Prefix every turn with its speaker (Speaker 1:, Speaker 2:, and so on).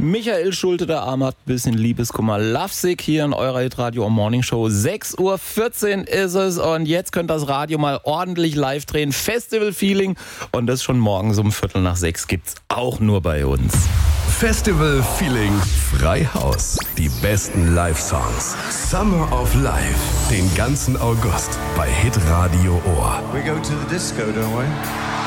Speaker 1: Michael Schulte, der Arm hat ein bisschen Liebeskummer. Lovesick hier in eurer Hitradio Morning Show. 6:14 Uhr ist es und jetzt könnt das Radio mal ordentlich live drehen. Festival Feeling und das schon morgens um 5:45 gibt's auch nur bei uns.
Speaker 2: Festival Feeling Freihaus. Die besten Live-Songs. Summer of Life. Den ganzen August bei Hitradio Ohr.
Speaker 3: We go to the disco, don't we?